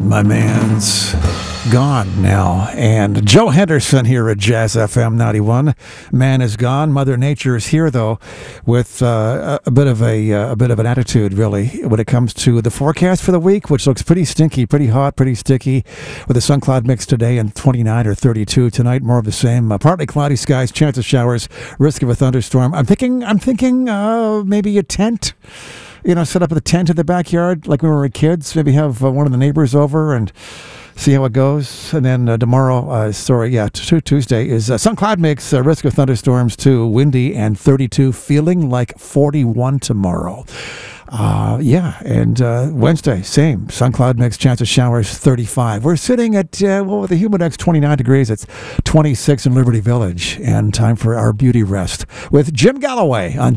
My man's gone now. And Joe Henderson here at Jazz FM 91. Man is gone. Mother Nature is here, though, with a bit of an attitude, really, when it comes to the forecast for the week, which looks pretty stinky, pretty hot, pretty sticky, with a sun cloud mix today and 29 or 32 tonight. More of the same. Partly cloudy skies, chance of showers, risk of a thunderstorm. I'm thinking maybe a tent. Set up a tent in the backyard like when we were kids. Maybe have one of the neighbors over and see how it goes. And then tomorrow, Tuesday is sun cloud mix, risk of thunderstorms too, windy and 32, feeling like 41 tomorrow. And Wednesday, same. Sun cloud mix, chance of showers, 35. We're sitting at, with the Humidex 29 degrees. It's 26 in Liberty Village. And time for our beauty rest with Jim Galloway on